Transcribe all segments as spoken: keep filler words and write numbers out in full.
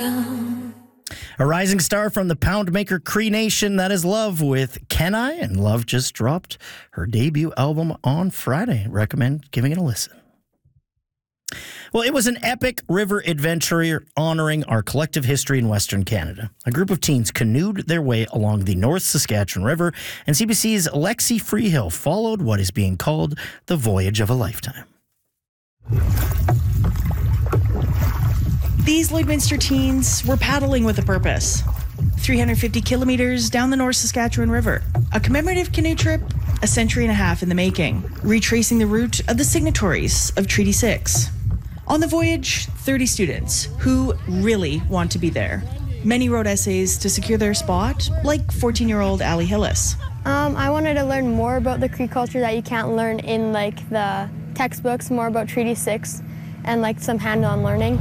come. A rising star from the Poundmaker Cree Nation, that is Love with Can I? And Love just dropped her debut album on Friday. Recommend giving it a listen. Well, it was an epic river adventure honoring our collective history in Western Canada. A group of teens canoed their way along the North Saskatchewan River, and C B C's Lexi Freehill followed what is being called the voyage of a lifetime. These Lloydminster teens were paddling with a purpose. three hundred fifty kilometers down the North Saskatchewan River. A commemorative canoe trip, a century and a half in the making, retracing the route of the signatories of Treaty six. On the voyage, thirty students who really want to be there. Many wrote essays to secure their spot, like fourteen-year-old Allie Hillis. Um, I wanted to learn more about the Cree culture that you can't learn in like the textbooks, more about Treaty six and like some hand-on learning.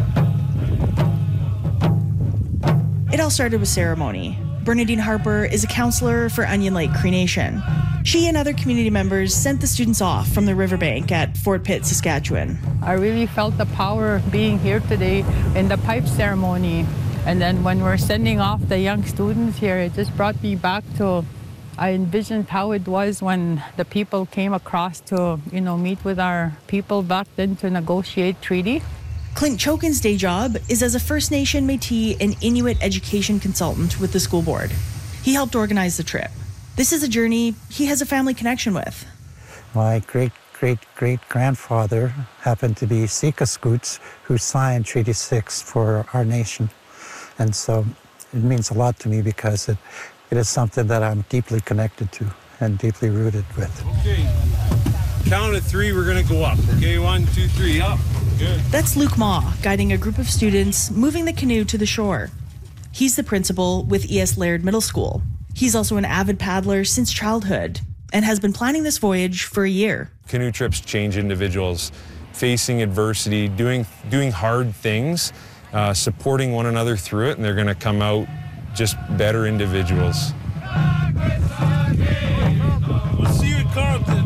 It all started with ceremony. Bernadine Harper is a counselor for Onion Lake Cree Nation. She and other community members sent the students off from the riverbank at Fort Pitt, Saskatchewan. I really felt the power of being here today in the pipe ceremony. And then when we're sending off the young students here, it just brought me back to, I envisioned how it was when the people came across to, you know, meet with our people back then to negotiate treaty. Clint Chokin's day job is as a First Nation Métis and Inuit education consultant with the school board. He helped organize the trip. This is a journey he has a family connection with. My great-great-great-grandfather happened to be Sikiskoots, who signed Treaty six for our nation. And so it means a lot to me because it, it is something that I'm deeply connected to and deeply rooted with. Okay, count at three, we're gonna go up. Okay, one, two, three, up. Good. That's Luke Ma, guiding a group of students moving the canoe to the shore. He's the principal with E S Laird Middle School. He's also an avid paddler since childhood and has been planning this voyage for a year. Canoe trips change individuals, facing adversity, doing, doing hard things, uh, supporting one another through it, and they're gonna come out just better individuals. We'll see you at Carlton.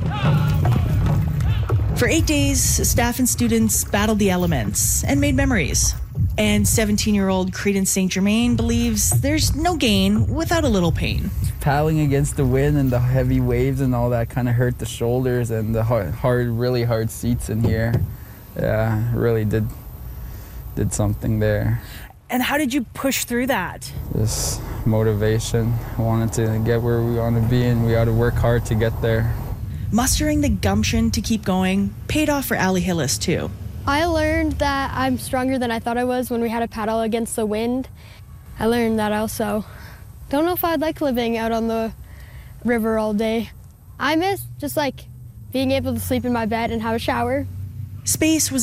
For eight days, staff and students battled the elements and made memories. And seventeen-year-old Credence Saint Germain believes there's no gain without a little pain. Paddling against the wind and the heavy waves and all that kind of hurt the shoulders and the hard, hard, really hard seats in here. Yeah, really did, did something there. And how did you push through that? Just motivation. I wanted to get where we want to be, and we got to work hard to get there. Mustering the gumption to keep going paid off for Allie Hillis, too. I learned that I'm stronger than I thought I was when we had to paddle against the wind. I learned that also. Don't know if I'd like living out on the river all day. I miss just like being able to sleep in my bed and have a shower. Space was